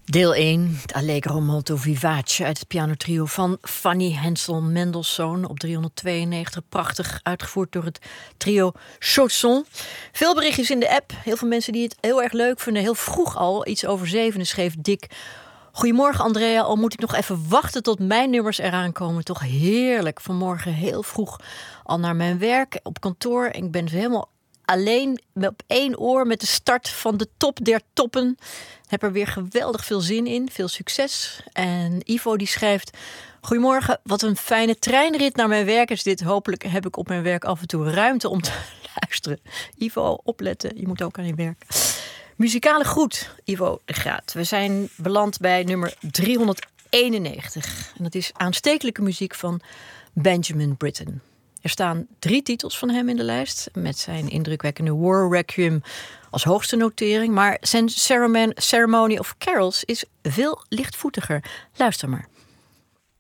Deel 1, het Allegro molto vivace uit het pianotrio van Fanny Hensel Mendelssohn op 392. Prachtig uitgevoerd door het trio Chausson. Veel berichtjes in de app. Heel veel mensen die het heel erg leuk vinden. Heel vroeg al, iets over 7 schreef Dick. Goedemorgen Andrea, al moet ik nog even wachten tot mijn nummers eraan komen. Toch heerlijk. Vanmorgen heel vroeg al naar mijn werk op kantoor. Ik ben helemaal alleen op 1 oor met de start van de top der toppen. Heb er weer geweldig veel zin in. Veel succes. En Ivo die schrijft: goedemorgen, wat een fijne treinrit naar mijn werk is dit. Hopelijk heb ik op mijn werk af en toe ruimte om te luisteren. Ivo, opletten. Je moet ook aan je werk. Muzikale groet, Ivo de Graat. We zijn beland bij nummer 391. En dat is aanstekelijke muziek van Benjamin Britten. Er staan 3 titels van hem in de lijst, met zijn indrukwekkende War Requiem als hoogste notering. Maar zijn Ceremony of Carols is veel lichtvoetiger. Luister maar.